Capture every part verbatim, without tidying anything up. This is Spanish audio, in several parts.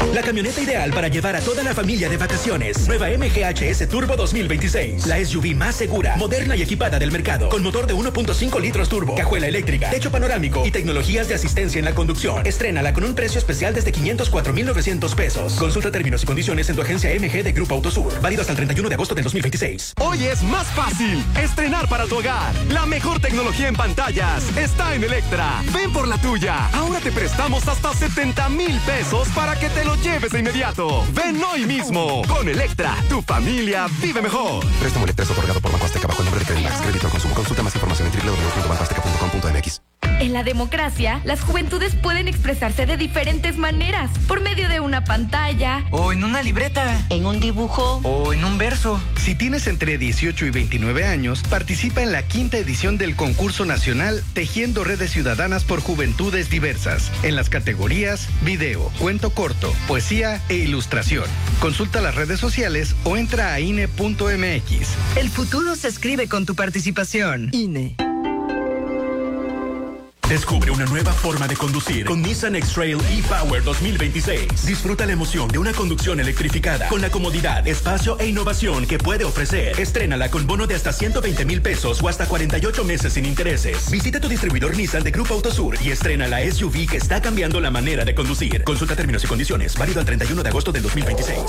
La camioneta ideal para llevar a toda la familia de vacaciones. Nueva M G H S Turbo dos mil veintiséis. La S U V más segura, moderna y equipada del mercado. Con motor de uno punto cinco litros turbo, cajuela eléctrica, techo panorámico y tecnologías de asistencia en la conducción. Estrénala con un precio especial desde quinientos cuatro mil novecientos pesos. Consulta términos y condiciones en tu agencia M G de Grupo Autosur. Válido hasta el treinta y uno de agosto del dos mil veintiséis. Hoy es más fácil estrenar para tu hogar. La mejor tecnología en pantallas está en Electra. Ven por la tuya. Ahora te prestamos hasta setenta mil pesos para que te lo lleves de inmediato. Ven hoy mismo. Con Electra, tu familia vive mejor. Préstamo Electra es otorgado por Banco Azteca bajo el nombre de Credimax. Crédito al consumo. Consulta más información en doble u doble u doble u punto banco azteca punto com punto m x. En la democracia, las juventudes pueden expresarse de diferentes maneras, por medio de una pantalla, o en una libreta, en un dibujo, o en un verso. Si tienes entre dieciocho y veintinueve años, participa en la quinta edición del concurso nacional Tejiendo Redes Ciudadanas por Juventudes Diversas, en las categorías video, cuento corto, poesía e ilustración. Consulta las redes sociales o entra a I N E punto m x. El futuro se escribe con tu participación. I N E. Descubre una nueva forma de conducir con Nissan X-Trail e-Power dos mil veintiséis. Disfruta la emoción de una conducción electrificada con la comodidad, espacio e innovación que puede ofrecer. Estrénala con bono de hasta ciento veinte mil pesos o hasta cuarenta y ocho meses sin intereses. Visita tu distribuidor Nissan de Grupo Autosur y estrena la S U V que está cambiando la manera de conducir. Consulta términos y condiciones. Válido al treinta y uno de agosto del dos mil veintiséis.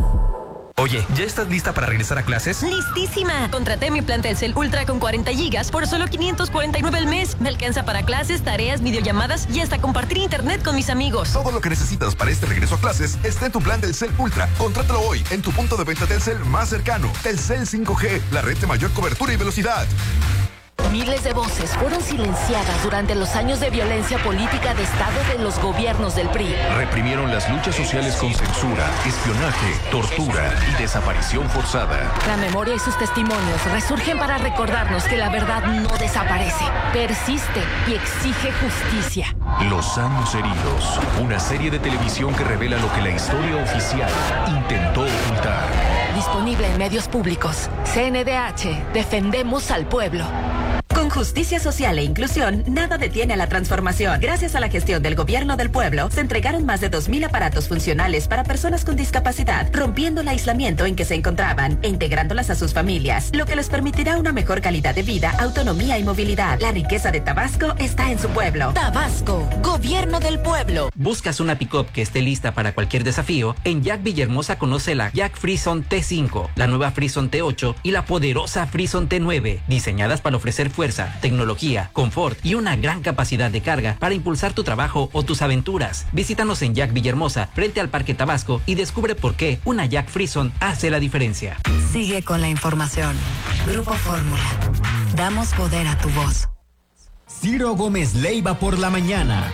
Oye, ¿ya estás lista para regresar a clases? ¡Listísima! Contraté mi plan Telcel Ultra con cuarenta gigas por solo quinientos cuarenta y nueve al mes. Me alcanza para clases, tareas, videollamadas y hasta compartir internet con mis amigos. Todo lo que necesitas para este regreso a clases está en tu plan Telcel Ultra. Contrátalo hoy en tu punto de venta Telcel más cercano. Telcel cinco G, la red de mayor cobertura y velocidad. Miles de voces fueron silenciadas durante los años de violencia política de Estado de los gobiernos del P R I. Reprimieron las luchas sociales con censura, espionaje, tortura y desaparición forzada. La memoria y sus testimonios resurgen para recordarnos que la verdad no desaparece, persiste y exige justicia. Los años heridos, una serie de televisión que revela lo que la historia oficial intentó ocultar. Disponible en medios públicos. C N D H, defendemos al pueblo. Con justicia social e inclusión, nada detiene a la transformación. Gracias a la gestión del Gobierno del Pueblo, se entregaron más de dos mil aparatos funcionales para personas con discapacidad, rompiendo el aislamiento en que se encontraban e integrándolas a sus familias, lo que les permitirá una mejor calidad de vida, autonomía y movilidad. La riqueza de Tabasco está en su pueblo. Tabasco, Gobierno del Pueblo. ¿Buscas una pick-up que esté lista para cualquier desafío? En Jack Villahermosa conoce la Jack Frison T cinco, la nueva Frison T ocho y la poderosa Frison T nueve, diseñadas para ofrecer fuerza, tecnología, confort y una gran capacidad de carga para impulsar tu trabajo o tus aventuras. Visítanos en Jack Villahermosa, frente al Parque Tabasco, y descubre por qué una Jack Frison hace la diferencia. Sigue con la información. Grupo Fórmula. Damos poder a tu voz. Ciro Gómez Leiva por la mañana.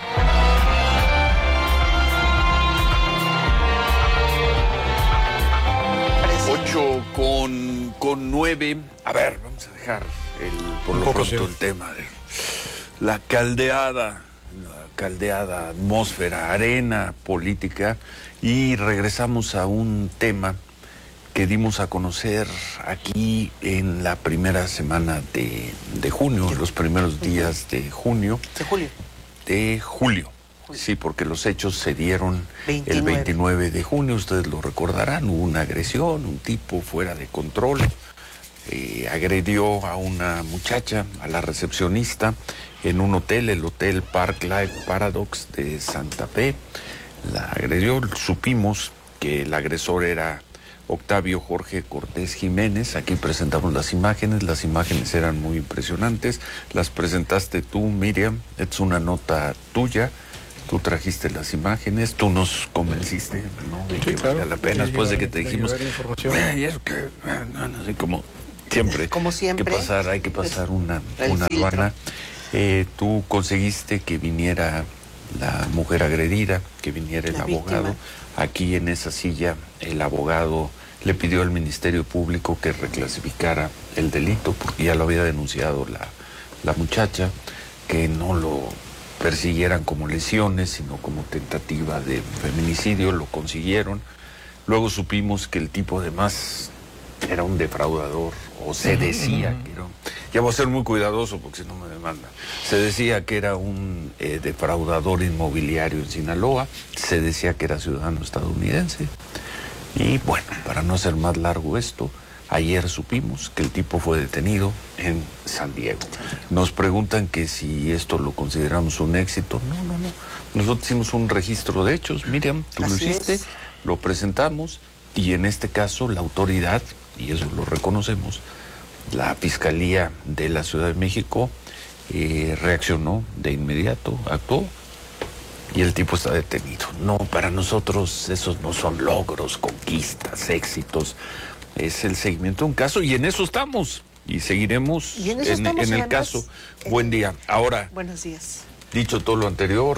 Ocho con, con nueve. A ver, vamos a dejar el, por lo pronto el tema de la caldeada, la caldeada atmósfera, arena política, y regresamos a un tema que dimos a conocer aquí en la primera semana de, de junio, los primeros días de junio. De julio. De julio. Sí, porque los hechos se dieron veintinueve. El veintinueve de junio, ustedes lo recordarán, hubo una agresión, un tipo fuera de control, eh, agredió a una muchacha, a la recepcionista, en un hotel, el Hotel Park Life Paradox de Santa Fe. La agredió, supimos que el agresor era Octavio Jorge Cortés Jiménez. Aquí presentamos las imágenes, las imágenes eran muy impresionantes, las presentaste tú, Miriam, es una nota tuya. Tú trajiste las imágenes, tú nos convenciste, ¿no? De que sí, claro, valía la pena, después de que te dijimos, y eso que, así como siempre, como siempre, hay que pasar, hay que pasar una, una aduana. Eh, tú conseguiste que viniera la mujer agredida, que viniera el la abogado. Víctima. Aquí en esa silla, el abogado le pidió al Ministerio Público que reclasificara el delito, porque ya lo había denunciado la, la muchacha, que no lo persiguieran como lesiones, sino como tentativa de feminicidio. Lo consiguieron. Luego supimos que el tipo además era un defraudador, o se decía que era un... Ya voy a ser muy cuidadoso porque si no me demandan. Se decía que era un eh, defraudador inmobiliario en Sinaloa, se decía que era ciudadano estadounidense. Y bueno, para no hacer más largo esto, ayer supimos que el tipo fue detenido en San Diego. Nos preguntan que si esto lo consideramos un éxito. No, no, no. Nosotros hicimos un registro de hechos, Miriam, tú lo hiciste, lo presentamos, y en este caso la autoridad, y eso lo reconocemos, la Fiscalía de la Ciudad de México eh, reaccionó de inmediato, actuó, y el tipo está detenido. No, para nosotros esos no son logros, conquistas, éxitos, es el seguimiento de un caso, y en eso estamos, y seguiremos y en, en, estamos, en el además, caso. Eh, Buen día. Ahora, buenos días. Dicho todo lo anterior,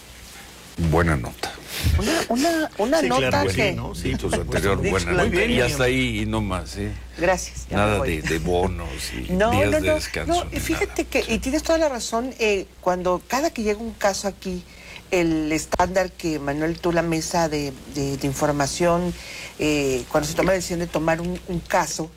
buena nota. Una, una, una sí, nota claro, que... Sí, ¿no? Sí, pues anterior, buena nota. Bien, y hasta ahí y no más, ¿eh? Gracias. Nada de, de bonos y no, días no, de no, descanso. No, fíjate que, y tienes toda la razón, eh, cuando cada que llega un caso aquí, el estándar que Manuel tú la mesa de, de, de información, eh, cuando se toma la decisión de tomar un, un caso,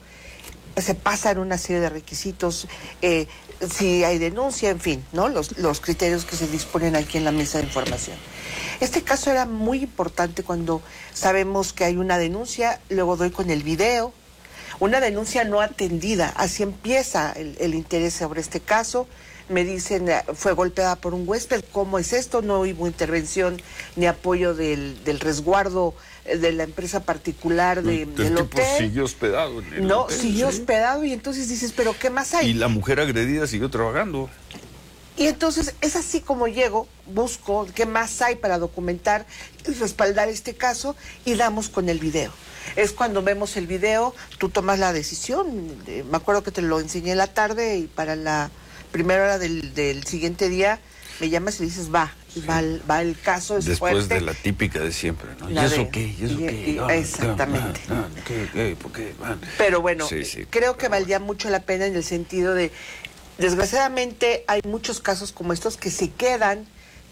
se pasan una serie de requisitos, eh, si hay denuncia, en fin, ¿no? Los, los criterios que se disponen aquí en la mesa de información. Este caso era muy importante cuando sabemos que hay una denuncia, luego doy con el video, una denuncia no atendida, así empieza el, el interés sobre este caso. Me dicen, fue golpeada por un huésped, ¿cómo es esto? No hubo intervención ni apoyo del, del resguardo de la empresa particular de, el del tipo hotel. siguió hospedado en el No, hotel, siguió ¿sí? hospedado y entonces dices, ¿pero qué más hay? Y la mujer agredida siguió trabajando. Y entonces es así como llego, busco qué más hay para documentar y respaldar este caso y damos con el video. Es cuando vemos el video, tú tomas la decisión. Eh, me acuerdo que te lo enseñé en la tarde y para la primera hora del, del siguiente día me llamas y dices, va, sí. va, el, va el caso, es Después fuerte. de la típica de siempre, ¿no? ¿Y La eso de, qué? ¿Y eso y, qué? Y, Ah, exactamente. ah, ah, ¿qué, qué, por qué? Ah. Pero bueno, sí, sí, creo que valía mucho la pena en el sentido de, desgraciadamente hay muchos casos como estos que se quedan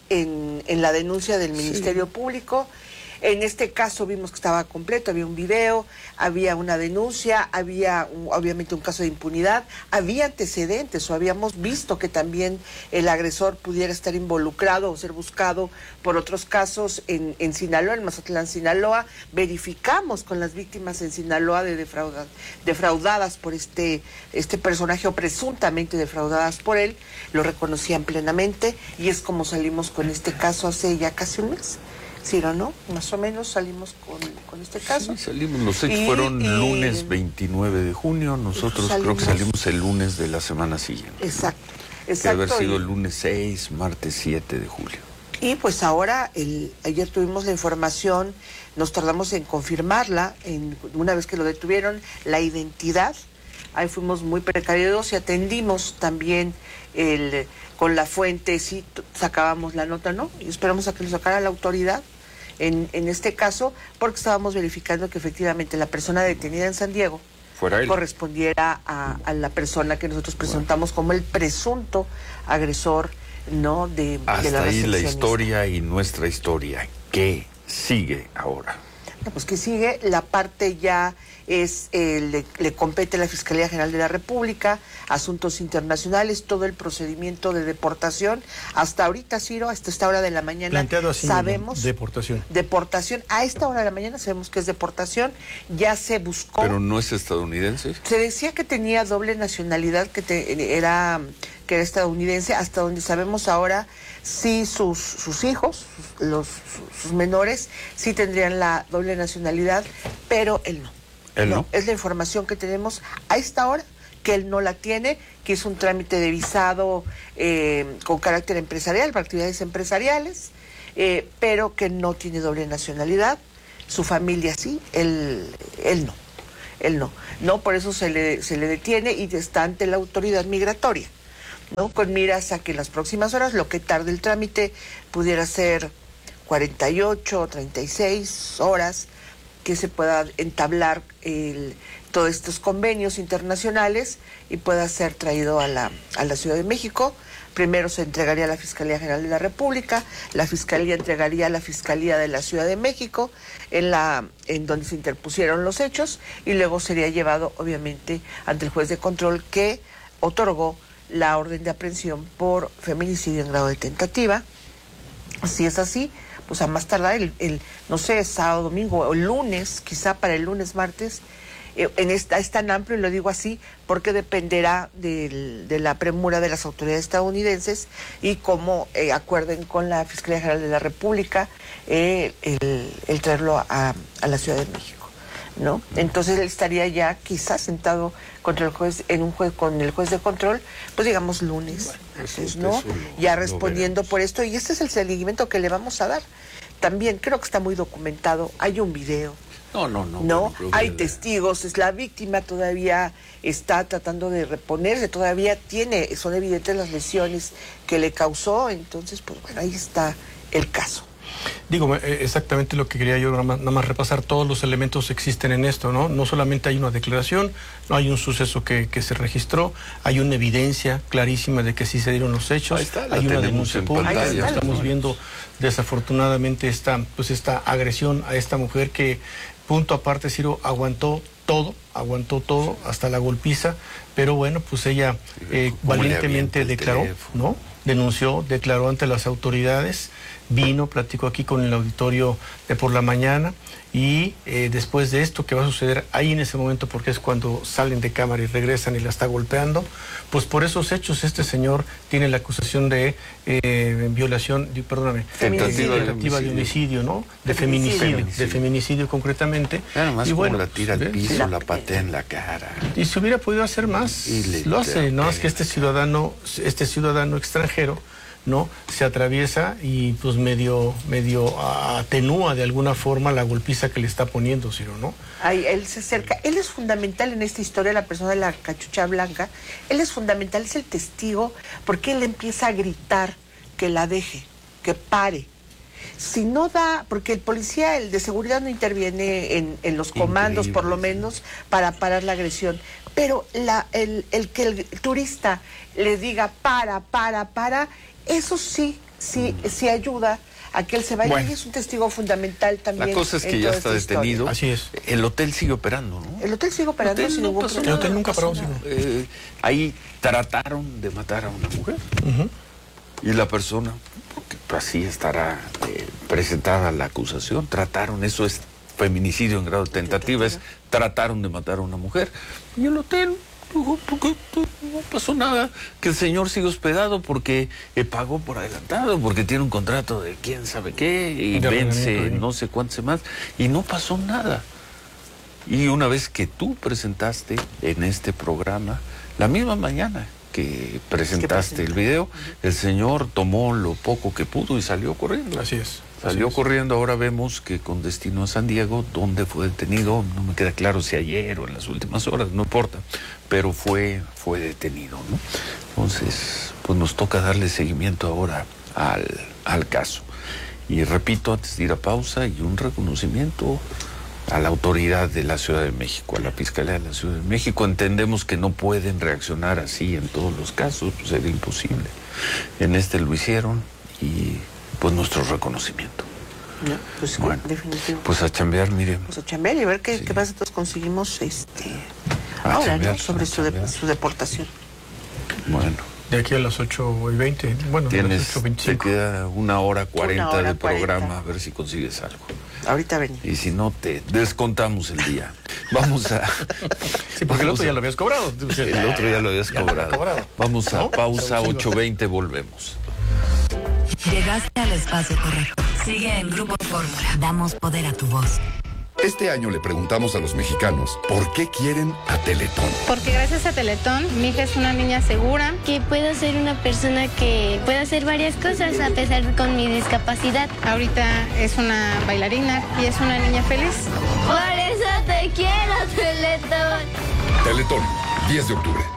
en, en la denuncia del Ministerio sí. Público. En este caso vimos que estaba completo, había un video, había una denuncia, había un, obviamente un caso de impunidad, había antecedentes o habíamos visto que también el agresor pudiera estar involucrado o ser buscado por otros casos en, en Sinaloa, en Mazatlán, Sinaloa. Verificamos con las víctimas en Sinaloa de defrauda, defraudadas por este, este personaje o presuntamente defraudadas por él, lo reconocían plenamente y es como salimos con este caso hace ya casi un mes. Sí, ¿no? Más o menos salimos con, con este caso. Sí, salimos, los hechos y, fueron y, lunes veintinueve de junio, nosotros salimos, creo que salimos el lunes de la semana siguiente. Exacto, exacto. Que haber sido el lunes seis, martes siete de julio. Y pues ahora, el, ayer tuvimos la información, nos tardamos en confirmarla, en, una vez que lo detuvieron, la identidad. Ahí fuimos muy precarios y atendimos también el con la fuente, sí, sacábamos la nota, ¿no? Y esperamos a que lo sacara la autoridad en, en este caso, porque estábamos verificando que efectivamente la persona detenida en San Diego Fuera él. correspondiera a, a la persona que nosotros presentamos bueno. como el presunto agresor, ¿no? De, Hasta de la ahí la historia y nuestra historia. ¿Qué sigue ahora? Pues que sigue, la parte ya es, eh, le, le compete a la Fiscalía General de la República, asuntos internacionales, todo el procedimiento de deportación. Hasta ahorita, Ciro, hasta esta hora de la mañana, planteado así, sabemos... Deportación. Deportación. A esta hora de la mañana sabemos que es deportación. Ya se buscó... ¿Pero no es estadounidense? Se decía que tenía doble nacionalidad, que te, era... que era estadounidense, hasta donde sabemos ahora, sí sus, sus hijos, los, sus menores, sí tendrían la doble nacionalidad, pero él no. ¿Él no? no? Es la información que tenemos a esta hora, que él no la tiene, que es un trámite de visado eh, con carácter empresarial, para actividades empresariales, eh, pero que no tiene doble nacionalidad. Su familia sí, él, él no. Él no. No, por eso se le, se le detiene y está ante la autoridad migratoria, ¿no? Con miras a que en las próximas horas, lo que tarde el trámite, pudiera ser cuarenta y ocho, treinta y seis horas, que se pueda entablar el, todos estos convenios internacionales y pueda ser traído a la, a la Ciudad de México, primero se entregaría a la Fiscalía General de la República, la Fiscalía entregaría a la Fiscalía de la Ciudad de México, en la en donde se interpusieron los hechos, y luego sería llevado, obviamente, ante el juez de control que otorgó la orden de aprehensión por feminicidio en grado de tentativa. Si es así, pues a más tardar el, el no sé, sábado, domingo o el lunes, quizá para el lunes, martes, eh, en esta, es tan amplio, y lo digo así, porque dependerá del, de la premura de las autoridades estadounidenses y cómo eh, acuerden con la Fiscalía General de la República eh, el, el traerlo a, a la Ciudad de México, ¿no? Entonces él estaría ya quizás sentado contra el juez, en un juez, con el juez de control, pues digamos lunes, bueno, entonces, ¿no? Lo, ya respondiendo por esto, y este es el seguimiento que le vamos a dar. También creo que está muy documentado, hay un video. No, no, no. No, no hay testigos, es la víctima todavía está tratando de reponerse, todavía tiene, son evidentes las lesiones que le causó, entonces, pues bueno, ahí está el caso. Digo, exactamente lo que quería yo nada más, nada más repasar, todos los elementos existen en esto, ¿no? No solamente hay una declaración, no hay un suceso que, que se registró, hay una evidencia clarísima de que sí se dieron los hechos, está, hay una denuncia pública, estamos viendo desafortunadamente esta, pues esta agresión a esta mujer que, punto aparte, Ciro, aguantó todo, aguantó todo, hasta la golpiza, pero bueno, pues ella eh, valientemente declaró, ¿no? Denunció, declaró ante las autoridades, vino, platicó aquí con el auditorio de por la mañana, y eh, después de esto que va a suceder ahí en ese momento, porque es cuando salen de cámara y regresan y la está golpeando, pues por esos hechos este señor tiene la acusación de eh, violación, de, perdóname, tentativa, de, tentativa de homicidio, ¿no? De, de feminicidio, feminicidio, de feminicidio concretamente. Nada más y como bueno, la tira al piso, la, la patea en la cara. Y si hubiera podido hacer más, lo hace, ¿no? Es que este ciudadano, este ciudadano extranjero, ¿no? Se atraviesa y pues medio medio atenúa de alguna forma la golpiza que le está poniendo, Ciro, ¿no? Ahí él se acerca, él es fundamental en esta historia, la persona de la cachucha blanca, él es fundamental, es el testigo, porque él empieza a gritar que la deje, que pare. Si no da, porque el policía, el de seguridad no interviene en, en los comandos, increíble, por lo menos, para parar la agresión. Pero la, el, el que el turista le diga para, para, para, eso sí, sí, mm. sí ayuda a que él se vaya. Bueno, y es un testigo fundamental también. La cosa es que ya está detenido. Así es. El hotel sigue operando, ¿no? El hotel sigue operando sin ningún problema. El hotel nunca paró. Eh, ahí trataron de matar a una mujer. Uh-huh. Y la persona, porque así estará eh, presentada la acusación, trataron, eso es feminicidio en grado de tentativa, es trataron de matar a una mujer. Y el hotel, no pasó nada, que el señor sigue hospedado porque eh, pagó por adelantado, porque tiene un contrato de quién sabe qué, y ya vence no sé cuántas semanas, y no pasó nada. Y una vez que tú presentaste en este programa, la misma mañana que presentaste el video, el señor tomó lo poco que pudo y salió corriendo. Así es. Salió así corriendo, ahora vemos que con destino a San Diego, donde fue detenido, no me queda claro si ayer o en las últimas horas, no importa, pero fue, fue detenido, ¿no? Entonces, pues nos toca darle seguimiento ahora al, al caso. Y repito, antes de ir a pausa, y un reconocimiento a la autoridad de la Ciudad de México, a la Fiscalía de la Ciudad de México. Entendemos que no pueden reaccionar así en todos los casos, pues sería imposible. En este lo hicieron y pues nuestro reconocimiento. No, pues bueno, definitivo. Pues a chambear, Miriam. Pues a chambear y a ver qué, sí. qué más entonces conseguimos este a ahora, chambear, ¿no? Sobre su, de, su deportación. Bueno. De aquí a las ocho y veinte, bueno, tienes, a las ocho veinticinco. Te queda una hora cuarenta hora de programa, cuarenta. A ver si consigues algo. Ahorita ven. Y si no, te descontamos el día. Vamos a... Sí, porque el otro ya lo habías cobrado. El otro ya lo habías cobrado. cobrado. Vamos a ¿no? pausa, ocho veinte, volvemos. Llegaste al espacio correcto. Sigue en Grupo Fórmula. Damos poder a tu voz. Este año le preguntamos a los mexicanos por qué quieren a Teletón. Porque gracias a Teletón, mi hija es una niña segura. Que puedo ser una persona que puede hacer varias cosas a pesar de con mi discapacidad. Ahorita es una bailarina y es una niña feliz. Por eso te quiero, Teletón. Teletón, diez de octubre.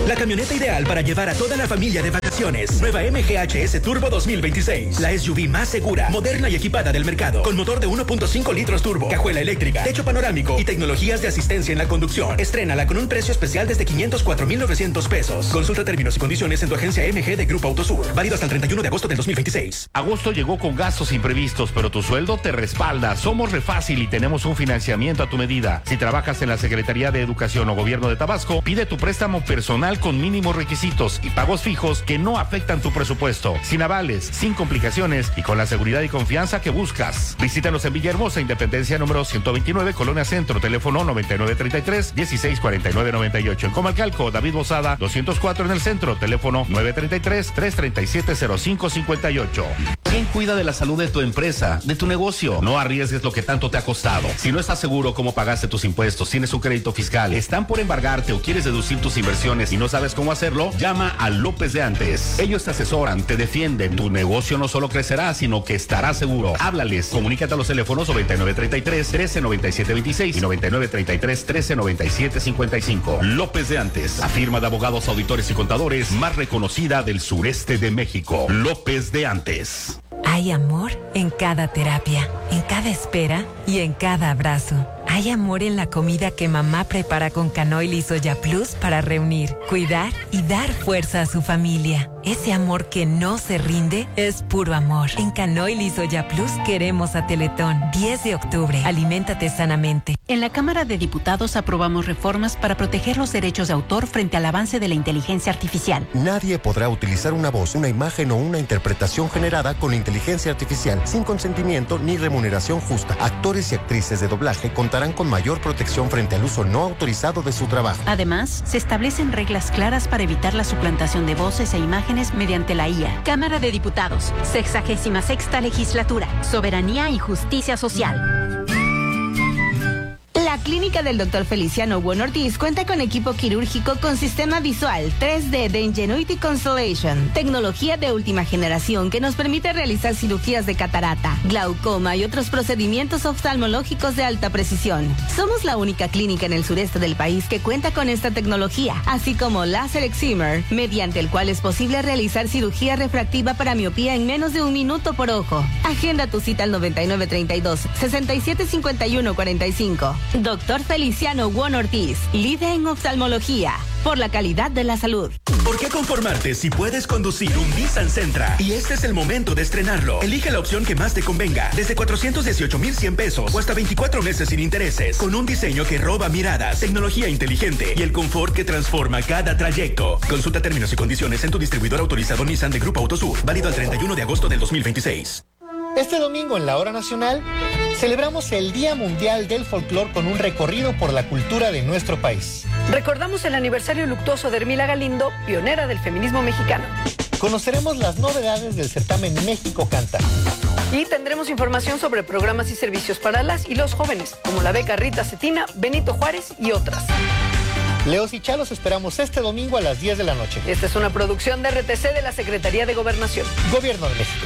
La camioneta ideal para llevar a toda la familia de vacaciones. Nueva M G H S Turbo dos mil veintiséis. La S U V más segura, moderna y equipada del mercado. Con motor de uno punto cinco litros turbo, cajuela eléctrica, techo panorámico y tecnologías de asistencia en la conducción. Estrénala con un precio especial desde quinientos cuatro mil novecientos pesos. Consulta términos y condiciones en tu agencia M G de Grupo Autosur. Válido hasta el treinta y uno de agosto del dos mil veintiséis. Agosto llegó con gastos imprevistos, pero tu sueldo te respalda. Somos Refácil y tenemos un financiamiento a tu medida. Si trabajas en la Secretaría de Educación o Gobierno de Tabasco, pide tu préstamo personal con mínimos requisitos y pagos fijos que no afectan tu presupuesto. Sin avales, sin complicaciones y con la seguridad y confianza que buscas. Visítanos en Villahermosa, Independencia número ciento veintinueve, Colonia Centro, teléfono noventa y nueve treinta y tres, dieciséis cuarenta y nueve noventa y ocho. En Comalcalco, David Bozada, doscientos cuatro en el centro, teléfono nueve treinta y tres, tres treinta y siete, cero cinco cincuenta y ocho. ¿Quién cuida de la salud de tu empresa, de tu negocio? No arriesgues lo que tanto te ha costado. Si no estás seguro cómo pagaste tus impuestos, tienes un crédito fiscal, están por embargarte o quieres deducir tus inversiones y no sabes cómo hacerlo, llama a López de Antes. Ellos te asesoran, te defienden. Tu negocio no solo crecerá, sino que estará seguro. Háblales, comunícate a los teléfonos noventa y nueve treinta y tres, trece noventa y siete veintiséis y noventa y nueve treinta y tres, trece noventa y siete cincuenta y cinco. López de Antes, la firma de abogados, auditores y contadores más reconocida del sureste de México. López de Antes. Hay amor en cada terapia, en cada espera y en cada abrazo. Hay amor en la comida que mamá prepara con Canoil y Soya Plus para reunir, cuidar y dar fuerza a su familia. Ese amor que no se rinde es puro amor. En Canoil y Soya Plus queremos a Teletón. diez de octubre. Aliméntate sanamente. En la Cámara de Diputados aprobamos reformas para proteger los derechos de autor frente al avance de la inteligencia artificial. Nadie podrá utilizar una voz, una imagen o una interpretación generada con inteligencia artificial sin consentimiento ni remuneración justa. Actores y actrices de doblaje contarán con mayor protección frente al uso no autorizado de su trabajo. Además, se establecen reglas claras para evitar la suplantación de voces e imágenes mediante la I A. Cámara de Diputados, sexagésima sexta legislatura, soberanía y justicia social. La clínica del doctor Feliciano Bueno Ortiz cuenta con equipo quirúrgico con sistema visual tres D de Ingenuity Constellation, tecnología de última generación que nos permite realizar cirugías de catarata, glaucoma y otros procedimientos oftalmológicos de alta precisión. Somos la única clínica en el sureste del país que cuenta con esta tecnología, así como láser excimer, mediante el cual es posible realizar cirugía refractiva para miopía en menos de un minuto por ojo. Agenda tu cita al noventa y nueve treinta y dos, sesenta y siete cincuenta y uno cuarenta y cinco. Doctor Feliciano Bueno Ortiz, líder en oftalmología, por la calidad de la salud. ¿Por qué conformarte si puedes conducir un Nissan Sentra? Y este es el momento de estrenarlo. Elige la opción que más te convenga, desde cuatrocientos dieciocho mil cien pesos o hasta veinticuatro meses sin intereses, con un diseño que roba miradas, tecnología inteligente y el confort que transforma cada trayecto. Consulta términos y condiciones en tu distribuidor autorizado Nissan de Grupo Autosur, válido al treinta y uno de agosto del dos mil veintiséis. Este domingo en la Hora Nacional celebramos el Día Mundial del Folclor con un recorrido por la cultura de nuestro país. Recordamos el aniversario luctuoso de Hermila Galindo, pionera del feminismo mexicano. Conoceremos las novedades del certamen México Canta. Y tendremos información sobre programas y servicios para las y los jóvenes, como la beca Rita Cetina, Benito Juárez y otras. Leos y Chalos esperamos este domingo a las diez de la noche. Esta es una producción de R T C de la Secretaría de Gobernación. Gobierno de México.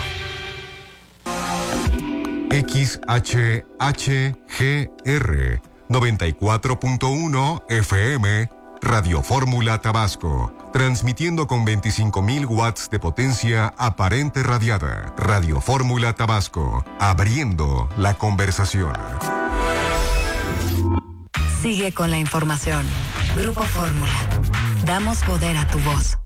X H H G R noventa y cuatro punto uno F M Radio Fórmula Tabasco, transmitiendo con veinticinco mil watts de potencia aparente radiada. Radio Fórmula Tabasco, abriendo la conversación. Sigue con la información. Grupo Fórmula. Damos poder a tu voz.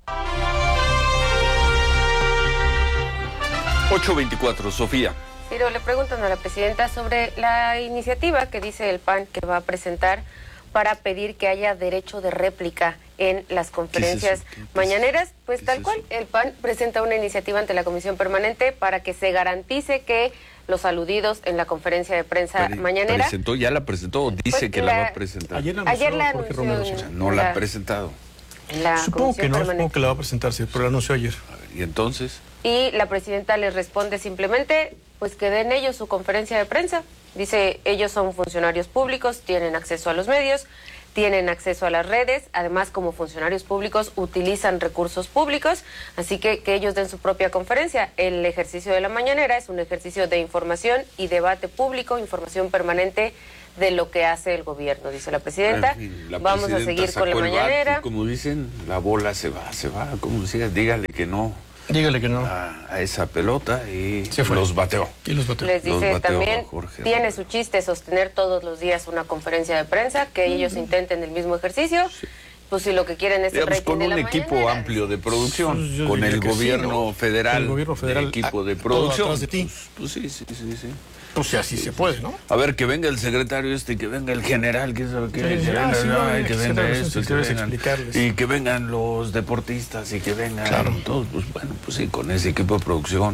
ocho veinticuatro, Sofía. Ciro, le preguntan a la presidenta sobre la iniciativa que dice el P A N que va a presentar para pedir que haya derecho de réplica en las conferencias ¿Qué es eso? mañaneras. Pues tal cual, el P A N presenta una iniciativa ante la Comisión Permanente para que se garantice que los aludidos en la conferencia de prensa Pre mañanera... ¿Presentó? ¿Ya la presentó o dice pues que la, la va a presentar? Ayer la anunció, Ayer la anunció Romero, o sea, no la, la ha presentado. La supongo que no, permanente. supongo que la va a presentar, sí, pero la anunció ayer. A ver, ¿y entonces? Y la presidenta les responde simplemente, pues que den ellos su conferencia de prensa. Dice, ellos son funcionarios públicos, tienen acceso a los medios, tienen acceso a las redes, además como funcionarios públicos utilizan recursos públicos, así que que ellos den su propia conferencia. El ejercicio de la mañanera es un ejercicio de información y debate público, información permanente de lo que hace el gobierno, dice la presidenta. En fin, la Vamos presidenta a seguir sacó con la el bat mañanera. y, como dicen, la bola se va, se va, como decía, dígale que no. Dígale que no. A, a esa pelota y Se fue. los bateó. Y los bateó. Les Los dice bateó también, Jorge tiene Ramos. su chiste sostener todos los días una conferencia de prensa, que ellos intenten el mismo ejercicio. Pues si lo que quieren es el Digamos, rating con de un la equipo mañanera. amplio de producción, Yo con diría el que sí, gobierno ¿no? federal, El gobierno federal, de equipo de todo producción. atrás de ti. Pues, pues sí, sí, sí, sí. Pues si así se puede, ¿no? A ver, que venga el secretario este, que venga el general, quién sabe qué, Sí, que sí, venga, ah, sí, no, ay, hay que que venga ser esto, que sensibles, vengan, explicarles. y que vengan los deportistas y que vengan Claro. todos, pues bueno, pues sí, con ese equipo de producción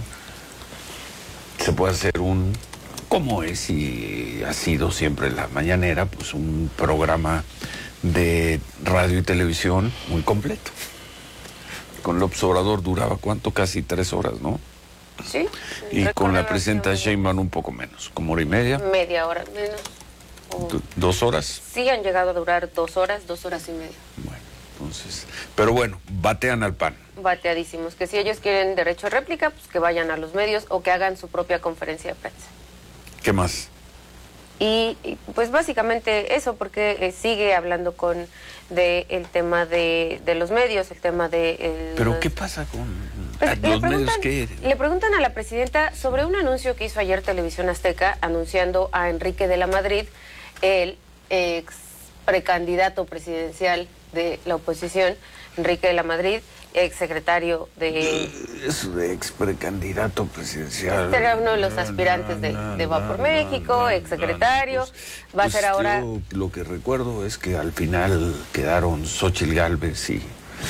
se puede hacer un, como es y ha sido siempre la mañanera, pues un programa de radio y televisión muy completo. Con López Obrador duraba, ¿cuánto? Casi tres horas, ¿no? Sí. Y con la Recuerdo presidenta que Sheinbaum un poco menos, como hora y media, media hora menos. O- do- dos horas. Sí han llegado a durar dos horas, dos horas y media. Entonces, pero bueno, batean al P A N. Bateadísimos. Que si ellos quieren derecho a réplica, pues que vayan a los medios o que hagan su propia conferencia de prensa. ¿Qué más? Y, y, pues básicamente eso, porque eh, sigue hablando con de el tema de, de los medios, el tema de... el- ¿Pero qué pasa con Pues, a le los medios preguntan- que Le preguntan a la presidenta sobre un anuncio que hizo ayer Televisión Azteca anunciando a Enrique de la Madrid, el ex precandidato presidencial de la oposición, Enrique de la Madrid, ex secretario de... Eso de ex precandidato presidencial? Este era uno de los aspirantes de, de Va por México, ex secretario, va a ser Pues ahora... yo lo que recuerdo es que al final quedaron Xóchitl Gálvez y,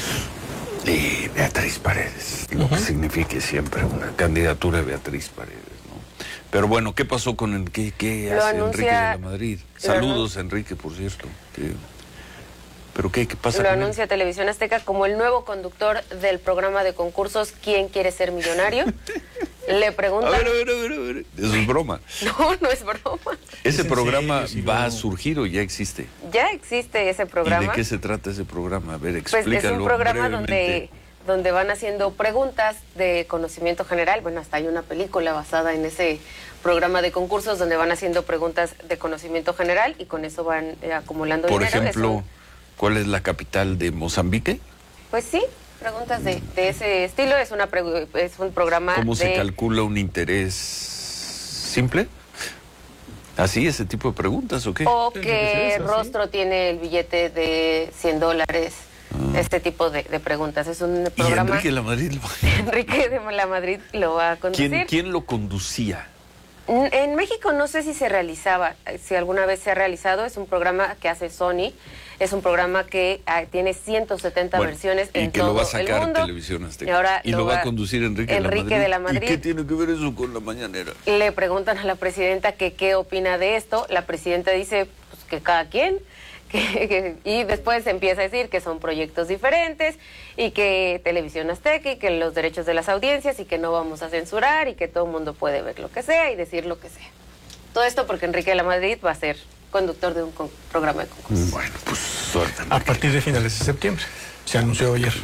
y Beatriz Paredes, lo que signifique siempre una candidatura de Beatriz Paredes, ¿no? Pero bueno, ¿qué pasó con el, qué, qué Lo hace Enrique de anuncia- la Madrid? lo Saludos, Enrique, por cierto. que- ¿Pero qué, qué pasa Lo con él? anuncia Televisión Azteca como el nuevo conductor del programa de concursos ¿Quién quiere ser millonario? Le preguntan... A ver, a ver, a ver, a ver. Eso es broma. No, no es broma. ¿Ese en programa serio, sí, va no. a surgir o ya existe? Ya existe ese ¿Y programa. de qué se trata ese programa? A ver, Pues explícalo es un programa donde, brevemente. donde van haciendo preguntas de conocimiento general. Bueno, hasta hay una película basada en ese programa de concursos donde van haciendo preguntas de conocimiento general y con eso van eh, acumulando Por dinero. Es ejemplo, un- ¿cuál es la capital de Mozambique? pues sí, preguntas de, de ese estilo. Es una pregu- es un programa ¿Cómo se de... calcula un interés simple? ¿Así, ese tipo de preguntas o qué? O Tiene que qué ser eso, sí. rostro tiene el billete de cien dólares. Este tipo de, de preguntas. Es un Ah. Y programa... Enrique de la Madrid, lo- Enrique de la Madrid lo va a conducir. ¿quién, quién lo conducía? En México no sé si se realizaba, si alguna vez se ha realizado. Es un programa que hace Sony. Es un programa que ah, tiene ciento setenta Bueno, versiones y en que todo lo va a el sacar mundo. Televisión Azteca. Y ahora Y lo va a conducir Enrique, Enrique de, la Madrid. de la Madrid. ¿Y qué tiene que ver eso con la mañanera? Le preguntan a la presidenta que qué opina de esto. La presidenta dice pues, que cada quien. Que, que- y después empieza a decir que son proyectos diferentes y que Televisión Azteca y que los derechos de las audiencias y que no vamos a censurar y que todo el mundo puede ver lo que sea y decir lo que sea. Todo esto porque Enrique de la Madrid va a ser conductor de un con- programa de concursos. Bueno, pues suerte. A partir de finales de septiembre. Se anunció ayer.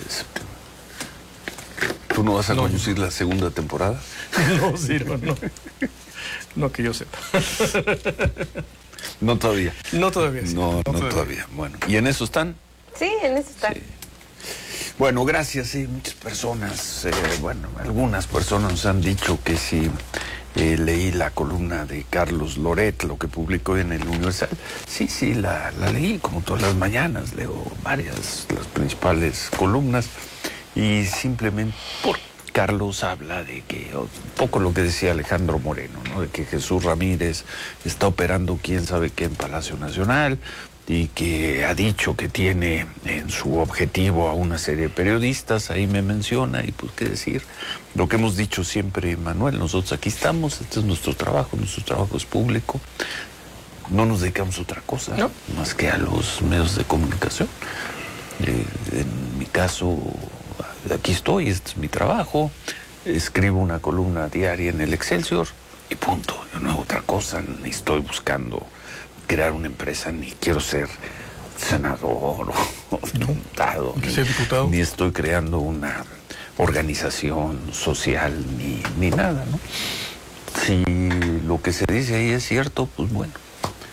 ¿Tú no vas a No. conducir la segunda temporada? No, sí, no, no. No que yo sepa. No todavía. No todavía. sí. No, no, todavía. todavía. Bueno, ¿y en eso están? Sí, en eso está. Bueno, gracias. Sí, muchas personas, eh, bueno, algunas personas nos han dicho que si eh, leí la columna de Carlos Loret, lo que publicó en el Universal. Sí, sí, la, la leí como todas las mañanas. Leo varias, las principales columnas. Y simplemente por Carlos habla de que, un poco lo que decía Alejandro Moreno, ¿no? De que Jesús Ramírez está operando quién sabe qué en Palacio Nacional y que ha dicho que tiene en su objetivo a una serie de periodistas, ahí me menciona, y pues qué decir, lo que hemos dicho siempre, Manuel, nosotros aquí estamos, este es nuestro trabajo, nuestro trabajo es público, no nos dedicamos a otra cosa, No. más que a los medios de comunicación. Eh, en mi caso, aquí estoy, este es mi trabajo, escribo una columna diaria en el Excelsior y punto. Yo no hago otra cosa, ni estoy buscando crear una empresa, ni quiero ser senador o diputado, que ni, sea diputado. ni estoy creando una organización social, ni, ni nada, ¿no? Si lo que se dice ahí es cierto, pues bueno,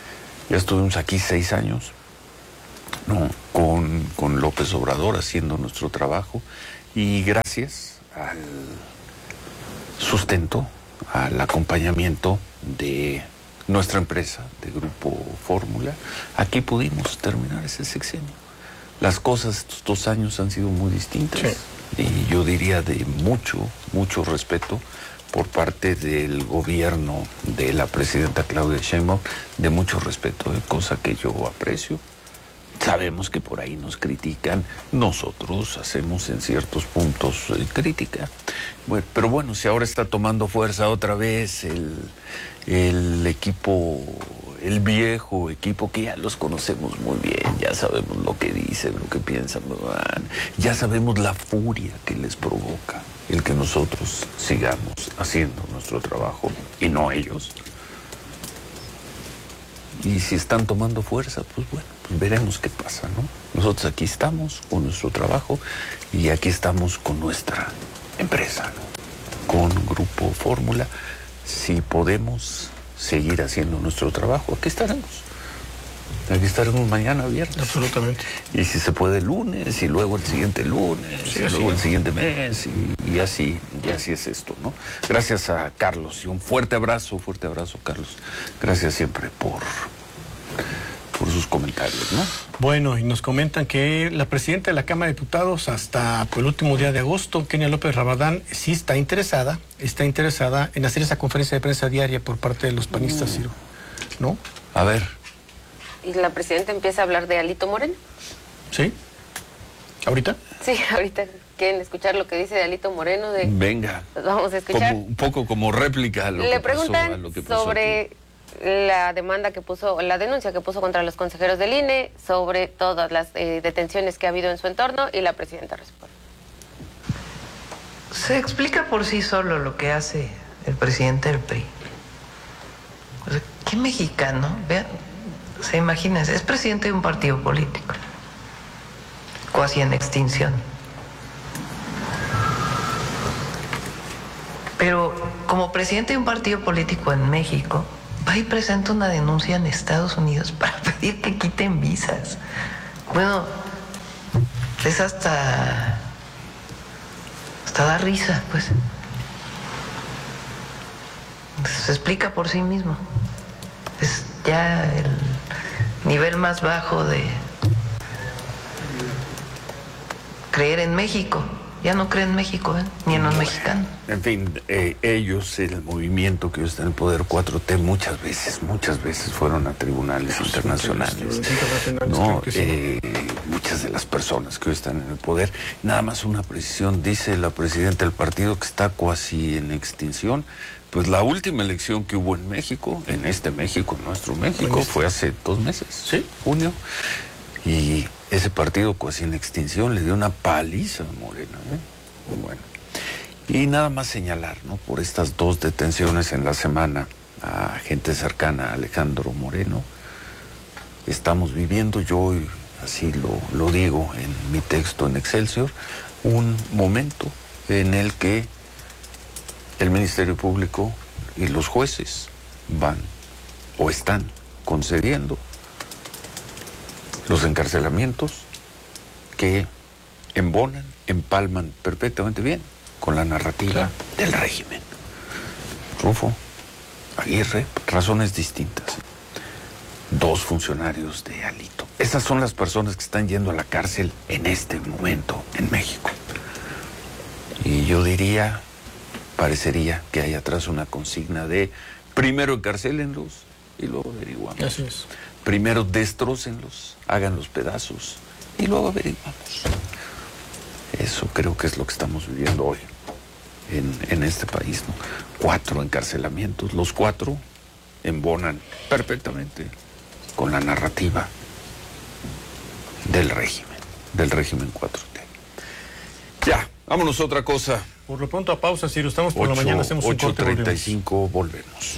Ya estuvimos aquí seis años, ¿no? Con, con López Obrador haciendo nuestro trabajo y gracias al sustento, al acompañamiento de nuestra empresa, de Grupo Fórmula, aquí pudimos terminar ese sexenio. Las cosas estos dos años han sido muy distintas, sí. Y yo diría de mucho, mucho respeto por parte del gobierno de la presidenta Claudia Sheinbaum, de mucho respeto, ¿eh? Cosa que yo aprecio. Sabemos que por ahí nos critican, nosotros hacemos en ciertos puntos eh, crítica. Bueno, pero bueno, si ahora está tomando fuerza otra vez el, el equipo, el viejo equipo que ya los conocemos muy bien, ya sabemos lo que dicen, lo que piensan, ya sabemos la furia que les provoca el que nosotros sigamos haciendo nuestro trabajo y no ellos. Y si están tomando fuerza, pues bueno, pues veremos qué pasa, ¿no? Nosotros aquí estamos con nuestro trabajo y aquí estamos con nuestra empresa, ¿no? Con Grupo Fórmula. Si podemos seguir haciendo nuestro trabajo, aquí estaremos. Aquí estaremos mañana, viernes. Absolutamente. Y si se puede el lunes, y luego el siguiente lunes, sí, y luego el siguiente mes, y, y así, y así es esto, ¿no? Gracias a Carlos, y un fuerte abrazo, fuerte abrazo, Carlos. Gracias siempre por, por sus comentarios, ¿no? Bueno, y nos comentan que la presidenta de la Cámara de Diputados, hasta el último día de agosto, Kenia López Rabadán, sí está interesada, está interesada en hacer esa conferencia de prensa diaria por parte de los panistas, Ciro, ¿no? A ver. ¿Y la presidenta empieza a hablar de Alito Moreno? ¿Sí? ¿Ahorita? Sí, ahorita. ¿Quieren escuchar lo que dice de Alito Moreno? De... Venga. Los vamos a escuchar. Como, un poco como réplica a lo Le que preguntan pasó, a lo que pasó sobre aquí. La demanda que puso, la denuncia que puso contra los consejeros del I N E, sobre todas las eh, detenciones que ha habido en su entorno, y la presidenta responde. Se explica por sí solo lo que hace el presidente del P R I. O sea, ¿qué mexicano? Vean. Se imagina, es presidente de un partido político, casi en extinción. Pero como presidente de un partido político en México, va y presenta una denuncia en Estados Unidos para pedir que quiten visas. Bueno, es hasta... hasta da risa, pues. Se explica por sí mismo. Es ya el nivel más bajo de creer en México. Ya no creen en México, ¿eh? Ni en los mexicanos. En fin, eh, ellos, el movimiento que está en el poder cuatro T, muchas veces, muchas veces fueron a tribunales sí, internacionales. No, eh, muchas de las personas que hoy están en el poder. Nada más una precisión, dice la presidenta del partido que está casi en extinción. Pues la última elección que hubo en México, en este México, en nuestro México, fue hace dos meses, ¿sí? Junio. Y ese partido casi en extinción le dio una paliza a Morena, ¿eh? Bueno. Y nada más señalar, ¿no? Por estas dos detenciones en la semana a gente cercana a Alejandro Moreno, estamos viviendo, yo así lo, lo digo en mi texto en Excelsior, un momento en el que el Ministerio Público y los jueces van o están concediendo los encarcelamientos que embonan, empalman perfectamente bien con la narrativa claro. del régimen. Rufo, Aguirre, razones distintas. Dos funcionarios de Alito. Esas son las personas que están yendo a la cárcel en este momento en México. Y yo diría, parecería que hay atrás una consigna de primero encarcélenlos y luego averiguamos. Así es. Primero destrócenlos, hagan los pedazos y luego averiguamos. Eso creo que es lo que estamos viviendo hoy en, en este país, ¿no? Cuatro encarcelamientos, los cuatro embonan perfectamente con la narrativa del régimen, del régimen cuatro T. Ya, vámonos a otra cosa. Por lo pronto a pausa, Ciro, estamos por la mañana, hacemos un corte. ocho treinta y cinco, volvemos.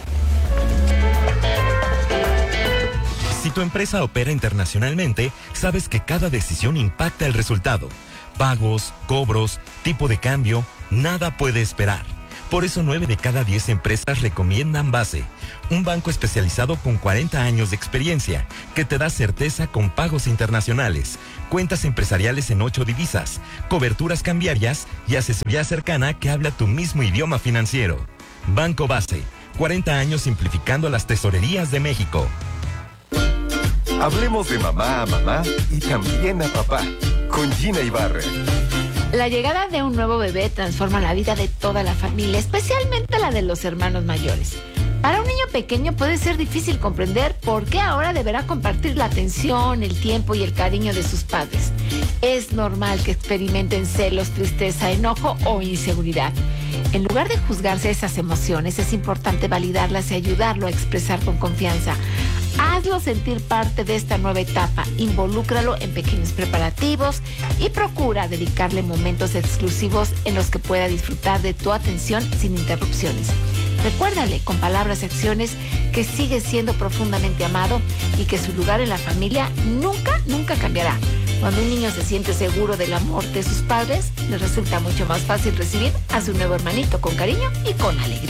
Si tu empresa opera internacionalmente, sabes que cada decisión impacta el resultado. Pagos, cobros, tipo de cambio, nada puede esperar. Por eso nueve de cada diez empresas recomiendan Base, un banco especializado con cuarenta años de experiencia, que te da certeza con pagos internacionales, cuentas empresariales en ocho divisas, coberturas cambiarias y asesoría cercana que habla tu mismo idioma financiero. Banco Base, cuarenta años simplificando las tesorerías de México. Hablemos de mamá a mamá y también a papá, con Gina Ibarra. La llegada de un nuevo bebé transforma la vida de toda la familia, especialmente la de los hermanos mayores. Para un niño pequeño puede ser difícil comprender por qué ahora deberá compartir la atención, el tiempo y el cariño de sus padres. Es normal que experimenten celos, tristeza, enojo o inseguridad. En lugar de juzgarse esas emociones, es importante validarlas y ayudarlo a expresar con confianza. Hazlo sentir parte de esta nueva etapa, involúcralo en pequeños preparativos y procura dedicarle momentos exclusivos en los que pueda disfrutar de tu atención sin interrupciones. Recuérdale con palabras y acciones que sigue siendo profundamente amado y que su lugar en la familia nunca, nunca cambiará. Cuando un niño se siente seguro del amor de sus padres, le resulta mucho más fácil recibir a su nuevo hermanito con cariño y con alegría.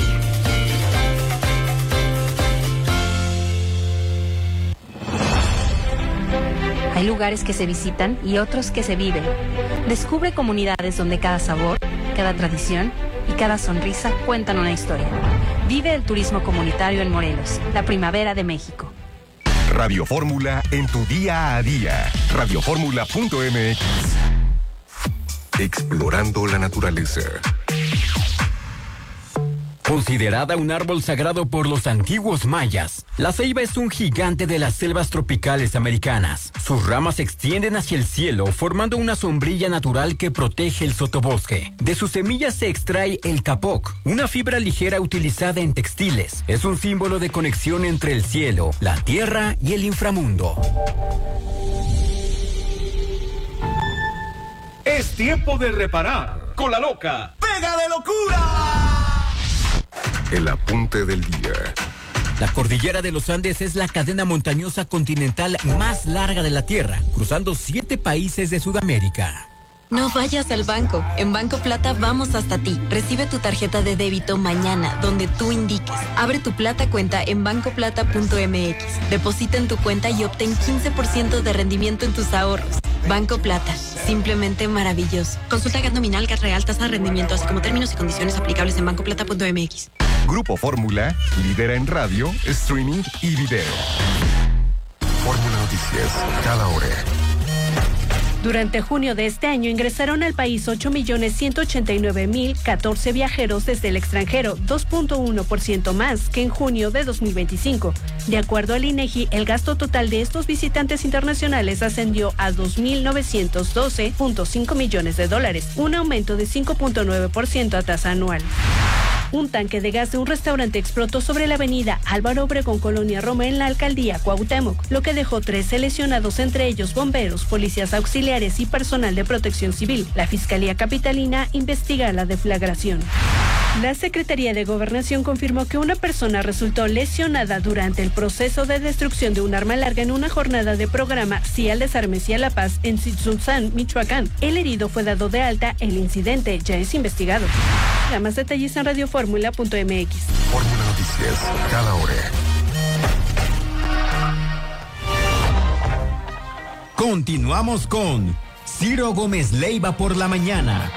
Hay lugares que se visitan y otros que se viven. Descubre comunidades donde cada sabor, cada tradición y cada sonrisa cuentan una historia. Vive el turismo comunitario en Morelos, la primavera de México. Radio Fórmula en tu día a día. radio fórmula punto m x. Explorando la naturaleza. Considerada un árbol sagrado por los antiguos mayas, la ceiba es un gigante de las selvas tropicales americanas. Sus ramas se extienden hacia el cielo, formando una sombrilla natural que protege el sotobosque. De sus semillas se extrae el capoc, una fibra ligera utilizada en textiles. Es un símbolo de conexión entre el cielo, la tierra y el inframundo. Es tiempo de reparar con la loca Pega de Locura. El apunte del día. La cordillera de los Andes es la cadena montañosa continental más larga de la Tierra, cruzando siete países de Sudamérica. No vayas al banco. En Banco Plata vamos hasta ti. Recibe tu tarjeta de débito mañana, donde tú indiques. Abre tu Plata cuenta en banco plata punto m x. Deposita en tu cuenta y obtén quince por ciento de rendimiento en tus ahorros. Banco Plata. Simplemente maravilloso. Consulta G A T nominal, G A T real, tasa de rendimiento, así como términos y condiciones aplicables en banco plata punto m x. Grupo Fórmula lidera en radio, streaming y video. Fórmula Noticias, cada hora. Durante junio de este año ingresaron al país ocho millones ciento ochenta y nueve mil catorce viajeros desde el extranjero, dos punto uno por ciento más que en junio de dos mil veinticinco. De acuerdo al INEGI, el gasto total de estos visitantes internacionales ascendió a dos mil novecientos doce punto cinco millones de dólares, un aumento de cinco punto nueve por ciento a tasa anual. Un tanque de gas de un restaurante explotó sobre la avenida Álvaro Obregón, Colonia Roma, en la alcaldía Cuauhtémoc, lo que dejó trece lesionados, entre ellos bomberos, policías auxiliares y personal de protección civil. La Fiscalía Capitalina investiga la deflagración. La Secretaría de Gobernación confirmó que una persona resultó lesionada durante el proceso de destrucción de un arma larga en una jornada de programa Sí al Desarme, Sí a la Paz en Tzitzuntzán, Michoacán. El herido fue dado de alta, el incidente ya es investigado. La más detalles en radio fórmula punto m x. Fórmula Noticias, cada hora. Continuamos con Ciro Gómez Leiva por la mañana.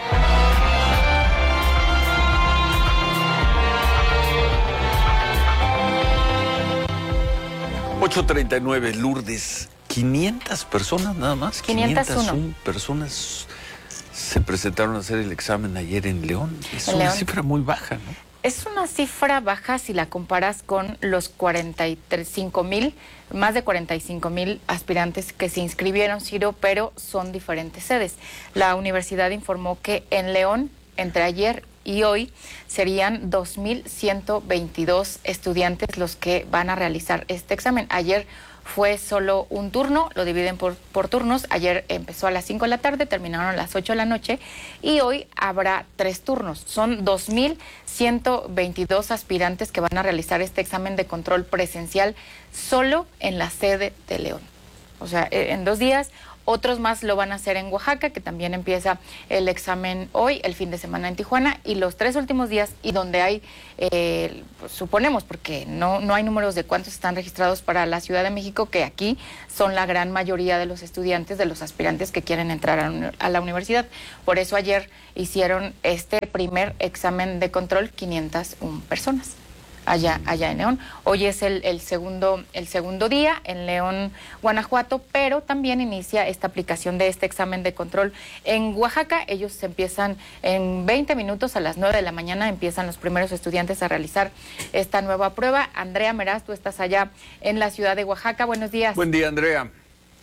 ocho treinta y nueve, Lourdes. quinientas personas nada más. quinientas uno. quinientas uno personas se presentaron a hacer el examen ayer en León. Es En una León. cifra muy baja, ¿no? Es una cifra baja si la comparas con los cuarenta y cinco mil, más de cuarenta y cinco mil aspirantes que se inscribieron, Ciro, pero son diferentes sedes. La universidad informó que en León, entre ayer y hoy, serían dos mil ciento veintidós estudiantes los que van a realizar este examen. Ayer fue solo un turno, lo dividen por, por turnos. Ayer empezó a las cinco de la tarde, terminaron a las ocho de la noche y hoy habrá tres turnos. Son dos mil ciento veintidós aspirantes que van a realizar este examen de control presencial solo en la sede de León. O sea, en dos días, Otros más lo van a hacer en Oaxaca, que también empieza el examen hoy, el fin de semana en Tijuana, y los tres últimos días, y donde hay, eh, pues, suponemos, porque no, no hay números de cuántos están registrados para la Ciudad de México, que aquí son la gran mayoría de los estudiantes, de los aspirantes que quieren entrar a, a la universidad. Por eso ayer hicieron este primer examen de control quinientas una personas. Allá, allá en León. Hoy es el, el, segundo, el segundo día en León, Guanajuato, pero también inicia esta aplicación de este examen de control en Oaxaca. Ellos empiezan en veinte minutos, a las nueve de la mañana, empiezan los primeros estudiantes a realizar esta nueva prueba. Andrea Meraz, tú estás allá en la ciudad de Oaxaca. Buenos días. Buen día, Andrea.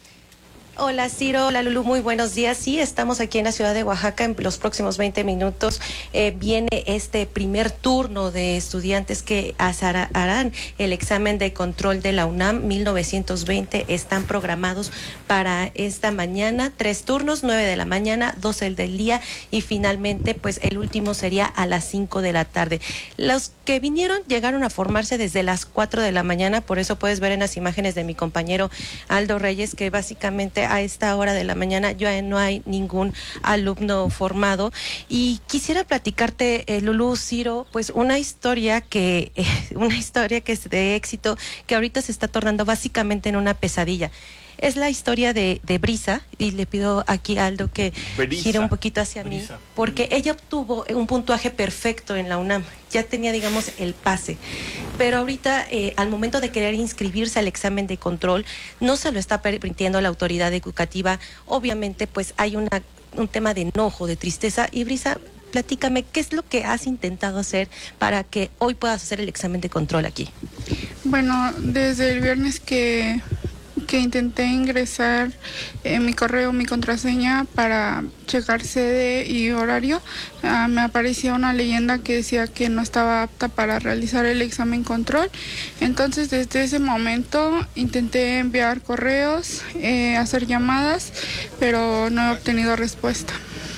Hola Ciro, hola Lulú, muy buenos días. Sí, estamos aquí en la ciudad de Oaxaca. En los próximos veinte minutos eh, viene este primer turno de estudiantes que harán el examen de control de la UNAM mil novecientos veinte. Están programados para esta mañana, tres turnos, nueve de la mañana, doce del día y finalmente pues el último sería a las cinco de la tarde. Los que vinieron llegaron a formarse desde las cuatro de la mañana, por eso puedes ver en las imágenes de mi compañero Aldo Reyes que básicamente a esta hora de la mañana ya no hay ningún alumno formado. Y quisiera platicarte, eh, Lulú, Ciro, pues una historia que eh, una historia que es de éxito, que ahorita se está tornando básicamente en una pesadilla. Es la historia de, de Brisa, y le pido aquí a Aldo que Brisa. gire un poquito hacia Brisa. mí, porque ella obtuvo un puntuaje perfecto en la UNAM, ya tenía, digamos, el pase, pero ahorita, eh, al momento de querer inscribirse al examen de control, no se lo está permitiendo la autoridad educativa. Obviamente, pues hay una, un tema de enojo, de tristeza, y Brisa, platícame, ¿qué es lo que has intentado hacer para que hoy puedas hacer el examen de control aquí? Bueno, desde el viernes que... que intenté ingresar en mi correo, mi contraseña para checar sede y horario, uh, me aparecía una leyenda que decía que no estaba apta para realizar el examen control. Entonces desde ese momento intenté enviar correos, eh, hacer llamadas, pero no he obtenido respuesta.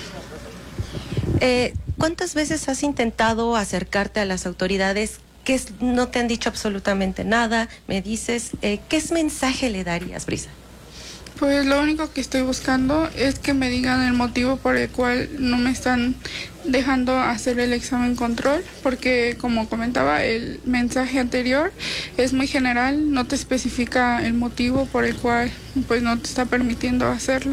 Eh, ¿Cuántas veces has intentado acercarte a las autoridades? Que es, no te han dicho absolutamente nada, me dices, eh, ¿qué mensaje le darías, Brisa? Pues lo único que estoy buscando es que me digan el motivo por el cual no me están dejando hacer el examen control, porque como comentaba, el mensaje anterior es muy general, no te especifica el motivo por el cual pues no te está permitiendo hacerlo.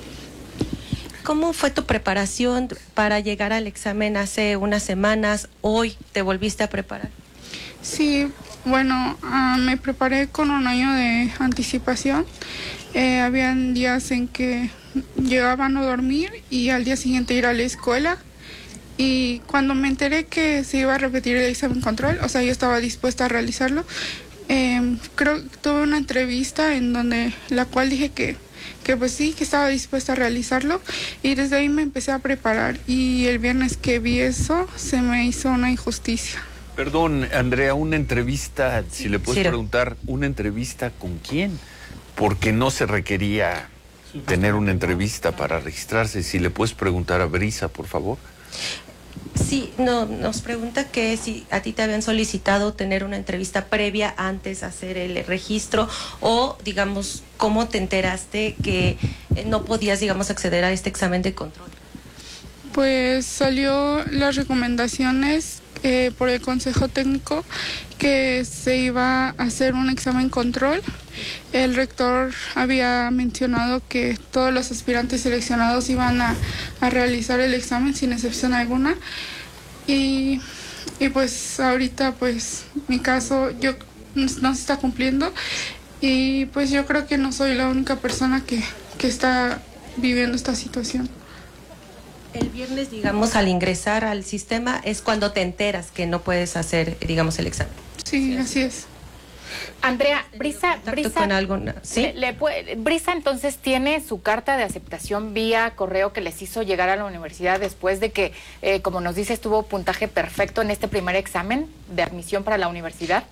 ¿Cómo fue tu preparación para llegar al examen hace unas semanas? ¿Hoy te volviste a preparar? Sí, bueno, uh, me preparé con un año de anticipación. Eh, habían días en que llegaba a no dormir y al día siguiente ir a la escuela. Y cuando me enteré que se iba a repetir el examen control, o sea, yo estaba dispuesta a realizarlo. Eh, creo que tuve una entrevista en donde la cual dije que que pues sí, que estaba dispuesta a realizarlo, y desde ahí me empecé a preparar, y el viernes que vi eso se me hizo una injusticia. Perdón, Andrea, una entrevista, si le puedes sí. preguntar, ¿una entrevista con quién? Porque no se requería tener una entrevista para registrarse. Si le puedes preguntar a Brisa, por favor. Sí, no, nos pregunta que si a ti te habían solicitado tener una entrevista previa antes de hacer el registro, o digamos, ¿cómo te enteraste que no podías, digamos, acceder a este examen de control? Pues salió las recomendaciones eh, por el Consejo Técnico que se iba a hacer un examen control. El rector había mencionado que todos los aspirantes seleccionados iban a, a realizar el examen sin excepción alguna, y, y pues ahorita pues mi caso yo no se está cumpliendo, y pues yo creo que no soy la única persona que, que está viviendo esta situación. El viernes, digamos, al ingresar al sistema es cuando te enteras que no puedes hacer, digamos, el examen. Sí, así es. Andrea, Brisa, Brisa, con alguna, ¿sí? le, le puede, Brisa entonces tiene su carta de aceptación vía correo que les hizo llegar a la universidad después de que, eh, como nos dices, tuvo puntaje perfecto en este primer examen de admisión para la universidad.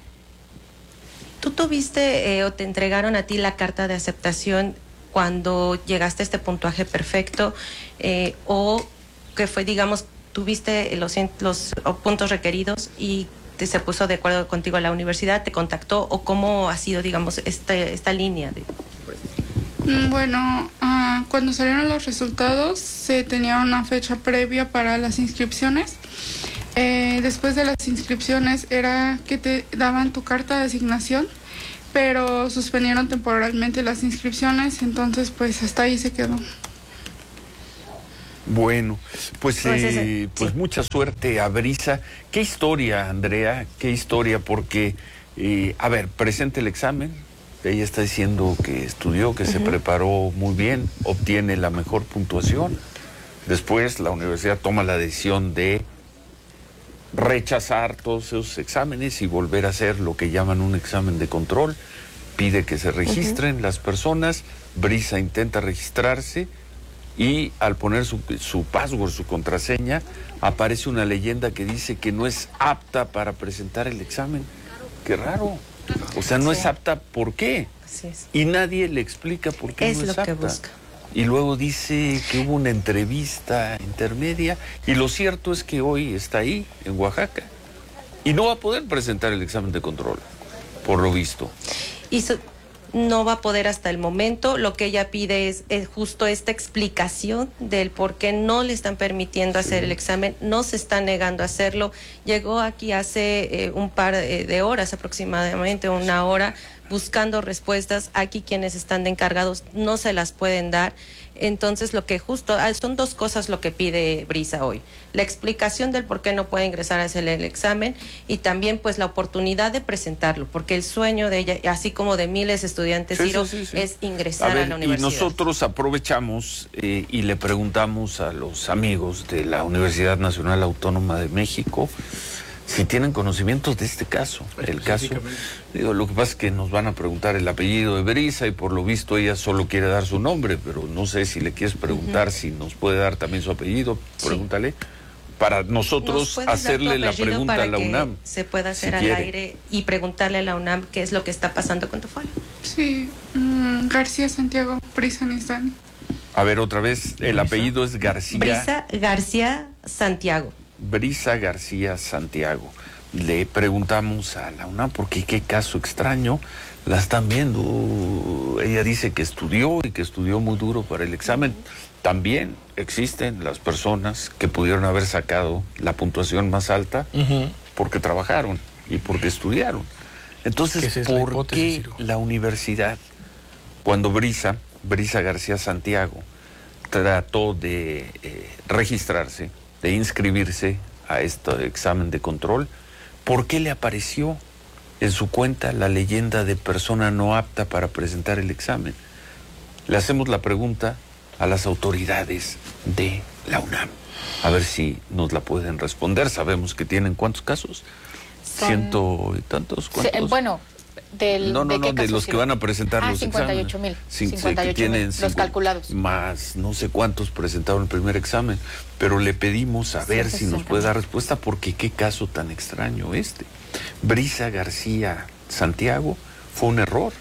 ¿Tú tuviste eh, o te entregaron a ti la carta de aceptación cuando llegaste a este puntaje perfecto, eh, o que fue, digamos, tuviste los, los puntos requeridos y te, se puso de acuerdo contigo a la universidad, te contactó, o cómo ha sido, digamos, este, esta línea? De... Bueno, uh, cuando salieron los resultados se tenía una fecha previa para las inscripciones. Eh, después de las inscripciones era que te daban tu carta de asignación, pero suspendieron temporalmente las inscripciones, entonces pues hasta ahí se quedó. Bueno, pues, Pues eh, ese, pues sí. mucha suerte a Brisa. ¿Qué historia, Andrea? ¿Qué historia? Porque, eh, a ver, presenta el examen. Ella está diciendo que estudió, que se Ujú. preparó muy bien, obtiene la mejor puntuación. Después la universidad toma la decisión de rechazar todos esos exámenes y volver a hacer lo que llaman un examen de control. Pide que se registren las personas. Brisa intenta registrarse y al poner su, su password, su contraseña, aparece una leyenda que dice que no es apta para presentar el examen. Qué raro. O sea, no Sí. es apta, ¿por qué? Así es. Y nadie le explica por qué Es no es lo que apta. busca. Y luego dice que hubo una entrevista intermedia y lo cierto es que hoy está ahí, en Oaxaca, y no va a poder presentar el examen de control, por lo visto. Y su- no va a poder hasta el momento. Lo que ella pide es, es justo esta explicación del por qué no le están permitiendo hacer el examen, no se está negando a hacerlo. Llegó aquí hace eh, un par eh, de horas, aproximadamente una hora, buscando respuestas. Aquí quienes están de encargados no se las pueden dar. Entonces lo que justo, ah, son dos cosas lo que pide Brisa hoy: la explicación del por qué no puede ingresar a hacer el examen y también pues la oportunidad de presentarlo, porque el sueño de ella, así como de miles de estudiantes, Sí, Ciro, sí, sí, sí. es ingresar A a, ver, la y universidad. nosotros aprovechamos eh, y le preguntamos a los amigos de la Universidad Nacional Autónoma de México si tienen conocimientos de este caso, el caso. Digo, lo que pasa es que nos van a preguntar el apellido de Brisa y por lo visto ella solo quiere dar su nombre, pero no sé si le quieres preguntar Ujú. si nos puede dar también su apellido, Sí. pregúntale, para ¿Nos nosotros puedes dar hacerle tu la apellido pregunta para a la que UNAM. se pueda hacer si al quiere. aire y preguntarle a la UNAM qué es lo que está pasando con tu folio? Sí, mm, García Santiago, Brisa Nistani. A ver, otra vez, el apellido es García. Brisa García Santiago. Brisa García Santiago. Le preguntamos a la UNAM porque qué caso extraño la están viendo. Ella dice que estudió y que estudió muy duro para el examen. También existen las personas que pudieron haber sacado la puntuación más alta porque trabajaron y porque estudiaron. Entonces, Esa es la ¿por hipótesis, qué la universidad, cuando Brisa, Brisa García Santiago, trató de eh, registrarse, de inscribirse a este examen de control, ¿por qué le apareció en su cuenta la leyenda de persona no apta para presentar el examen? Le hacemos la pregunta a las autoridades de la UNAM, a ver si nos la pueden responder. Sabemos que tienen ¿cuántos casos? Son- Ciento y tantos, Sí, ¿cuántos? bueno, del, No, no, ¿de no, qué de casos, los que Ciro? van a presentar ah, los cincuenta y exámenes. ocho mil. Cin- cincuenta y ocho que tienen mil, los cincu- calculados. Más no sé cuántos presentaron el primer examen, pero le pedimos a ver si nos puede dar respuesta porque qué caso tan extraño este. Brisa García Santiago fue un error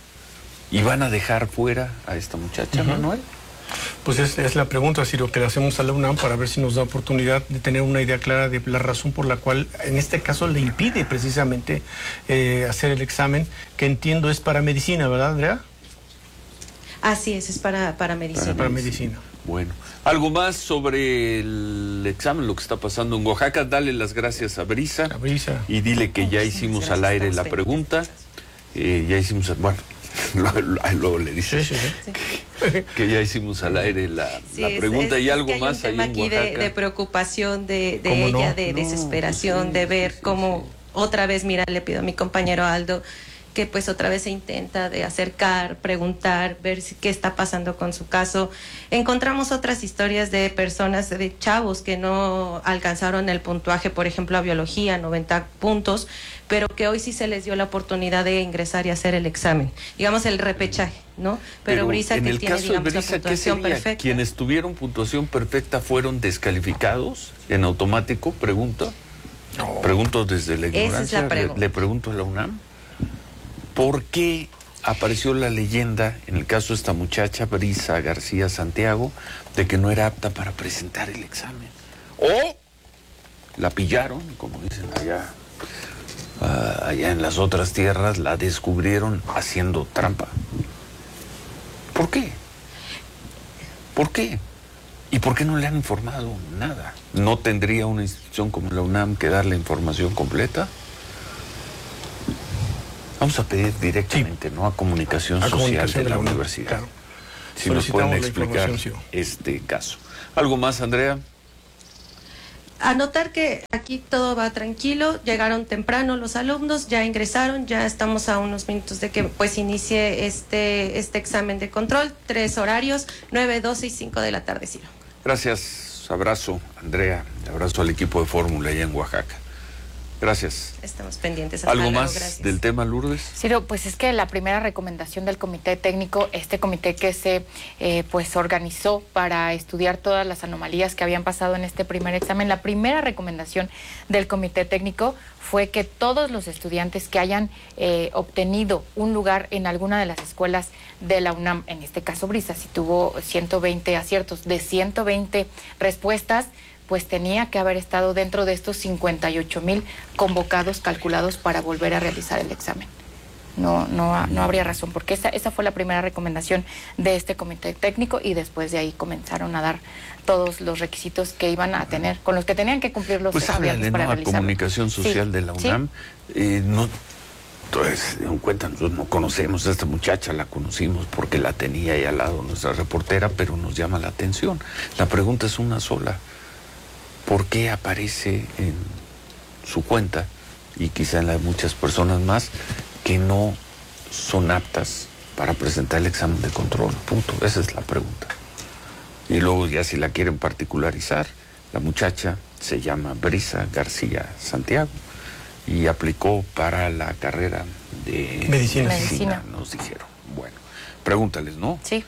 y van a dejar fuera a esta muchacha, Ujú. Manuel. Pues es, es la pregunta, Ciro, que le hacemos a la UNAM para ver si nos da oportunidad de tener una idea clara de la razón por la cual en este caso le impide precisamente eh, hacer el examen, que entiendo es para medicina, ¿verdad, Andrea? Así es, es para, para medicina. Para medicina. Bueno, algo más sobre el examen, lo que está pasando en Oaxaca. Dale las gracias a Brisa, A Brisa. y dile que ya hicimos al aire la pregunta. Eh, ya hicimos, bueno, luego, luego le dice Sí, sí, sí. que ya hicimos al aire la, Sí, la es- pregunta es- y es algo que hay más un ahí tema en aquí de, Oaxaca. de preocupación de, de ¿Cómo no? ella, de No, desesperación, sí, de ver sí, cómo sí. otra vez, mira, le pido a mi compañero Aldo que pues otra vez se intenta de acercar, preguntar, ver si, qué está pasando con su caso. Encontramos otras historias de personas, de chavos que no alcanzaron el puntaje, por ejemplo, a biología, noventa puntos, pero que hoy sí se les dio la oportunidad de ingresar y hacer el examen, digamos el repechaje, ¿no? Pero, Brisa, en que el tiene, caso de digamos, la Brisa, ¿qué puntuación sería? perfecta. ¿Quienes tuvieron puntuación perfecta fueron descalificados en automático? Pregunto. Pregunto desde la Esa es ignorancia. la le, pregunta. le pregunto a la UNAM. ¿Por qué apareció la leyenda, en el caso de esta muchacha, Brisa García Santiago, de que no era apta para presentar el examen? O la pillaron, como dicen allá, uh, allá en las otras tierras, la descubrieron haciendo trampa. ¿Por qué? ¿Por qué? ¿Y por qué no le han informado nada? ¿No tendría una institución como la UNAM que dar la información completa? Vamos a pedir directamente, sí, ¿no? A Comunicación a Social comunicación de la, de la Universidad. Claro. Si nos pueden explicar sí. este caso. ¿Algo más, Andrea? Anotar que aquí todo va tranquilo, llegaron temprano los alumnos, ya ingresaron, ya estamos a unos minutos de que pues inicie este, este examen de control, tres horarios, nueve, doce y cinco de la tarde, Ciro. Gracias, abrazo, Andrea, abrazo al equipo de Fórmula allá en Oaxaca. Gracias. Estamos pendientes. Hasta ¿Algo luego, más gracias. del tema, Lourdes? Ciro, pues es que la primera recomendación del comité técnico, este comité que se eh, pues organizó para estudiar todas las anomalías que habían pasado en este primer examen, la primera recomendación del comité técnico fue que todos los estudiantes que hayan eh, obtenido un lugar en alguna de las escuelas de la UNAM, en este caso Brisa, si tuvo ciento veinte aciertos, de ciento veinte respuestas, pues tenía que haber estado dentro de estos cincuenta y ocho mil convocados, calculados para volver a realizar el examen. No, no, no habría razón, porque esa, esa fue la primera recomendación de este comité técnico y después de ahí comenzaron a dar todos los requisitos que iban a tener, con los que tenían que cumplir los pues estudiantes háblale, para ¿no? A realizarlo. Comunicación Social sí, de la UNAM. ¿Sí? Eh, no, entonces, en cuenta, nosotros no conocemos a esta muchacha, la conocimos porque la tenía ahí al lado nuestra reportera, pero nos llama la atención. La pregunta es una sola. ¿Por qué aparece en su cuenta, y quizá en la de muchas personas más, que no son aptas para presentar el examen de control? Punto. Esa es la pregunta. Y luego ya si la quieren particularizar, la muchacha se llama Brisa García Santiago y aplicó para la carrera de medicina, medicina. Nos dijeron. Bueno, pregúntales, ¿no? Sí.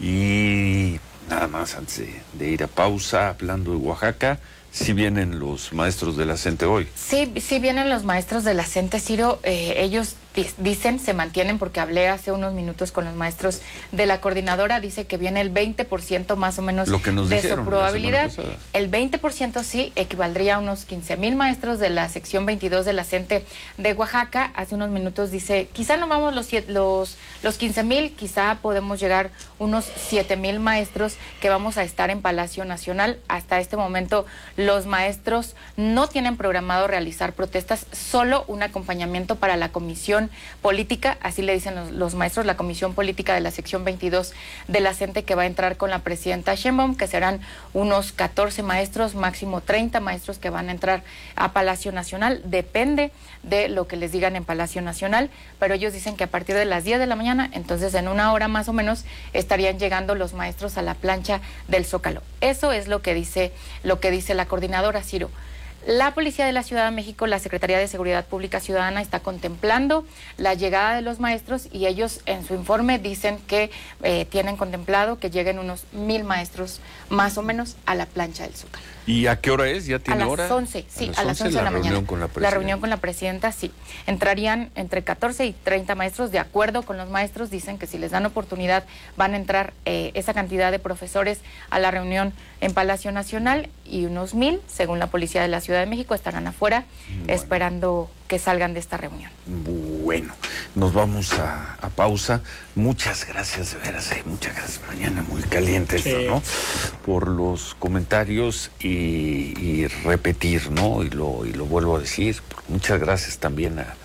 Y nada más antes de, de ir a pausa, hablando de Oaxaca, ¿sí vienen los maestros de la CENTE hoy? Sí, sí vienen los maestros de la CENTE, Ciro. Eh, ellos dicen, se mantienen, porque hablé hace unos minutos con los maestros de la coordinadora, dice que viene el veinte por ciento más o menos Lo que nos de dijeron su probabilidad. El veinte por ciento sí equivaldría a unos quince mil maestros de la sección veintidós de la CENTE de Oaxaca. Hace unos minutos dice, quizá no vamos los, los, los quince mil, quizá podemos llegar unos siete mil maestros que vamos a estar en Palacio Nacional. Hasta este momento los maestros no tienen programado realizar protestas, solo un acompañamiento para la comisión política, así le dicen los, los maestros, la comisión política de la sección veintidós de la CENTE, que va a entrar con la presidenta Sheinbaum, que serán unos catorce maestros, máximo treinta maestros que van a entrar a Palacio Nacional. Depende de lo que les digan en Palacio Nacional, pero ellos dicen que a partir de las diez de la mañana, entonces en una hora más o menos, estarían llegando los maestros a la plancha del Zócalo. Eso es lo que dice, lo que dice la coordinadora, Ciro. La Policía de la Ciudad de México, la Secretaría de Seguridad Pública Ciudadana, está contemplando la llegada de los maestros y ellos en su informe dicen que eh, tienen contemplado que lleguen unos mil maestros más o menos a la plancha del Zócalo. ¿Y a qué hora es? ¿Ya tiene hora? A las once, sí, a las once de la mañana. Reunión con la, la reunión con la presidenta, sí. Entrarían entre catorce y treinta maestros, de acuerdo con los maestros, dicen que si les dan oportunidad van a entrar eh, esa cantidad de profesores a la reunión en Palacio Nacional, y unos mil, según la Policía de la Ciudad de México, estarán afuera bueno. esperando que salgan de esta reunión. Bueno, nos vamos a, a pausa. Muchas gracias, de veras, eh, muchas gracias. Mañana muy caliente esto, sí. ¿no? Por los comentarios y, y repetir, ¿no? Y lo, y lo vuelvo a decir. Muchas gracias también a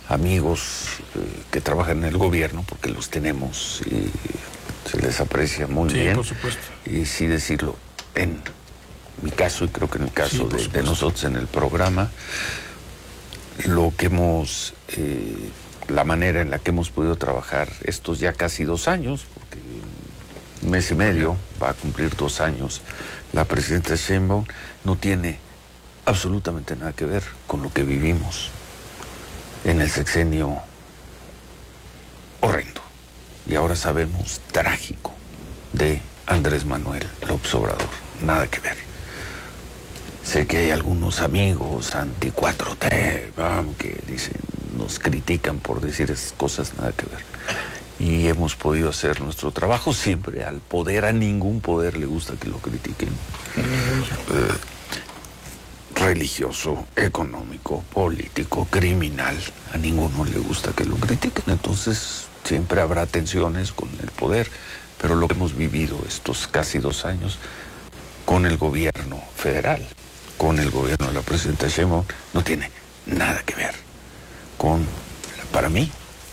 amigos eh, que trabajan en el gobierno, porque los tenemos y se les aprecia muy sí, bien. Por supuesto. Y sí decirlo, en mi caso, y creo que en el caso sí, de, de nosotros en el programa, lo que hemos, eh, la manera en la que hemos podido trabajar estos ya casi dos años, porque un mes y medio va a cumplir dos años la presidenta Sheinbaum, no tiene absolutamente nada que ver con lo que vivimos en el sexenio horrendo, y ahora sabemos, trágico, de Andrés Manuel López Obrador. Nada que ver. Sé que hay algunos amigos anti cuatro T que dicen, nos critican por decir esas cosas, nada que ver. Y hemos podido hacer nuestro trabajo siempre. Al poder, a ningún poder le gusta que lo critiquen. Eh, religioso, económico, político, criminal, a ninguno le gusta que lo critiquen. Entonces siempre habrá tensiones con el poder. pero lo que hemos vivido estos casi dos años con el gobierno federal, con el gobierno de la presidenta Sheinbaum, no tiene nada que ver con, para mí,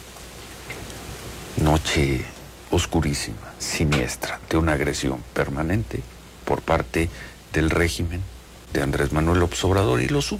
noche oscurísima, siniestra, de una agresión permanente por parte del régimen de Andrés Manuel López Obrador y los